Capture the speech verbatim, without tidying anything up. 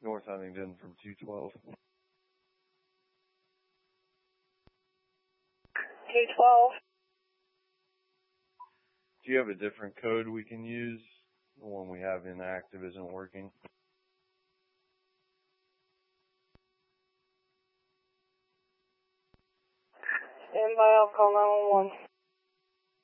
North Huntington from two twelve. two twelve. Do you have a different code we can use? The one we have inactive isn't working. Stand by, I'll call nine one one.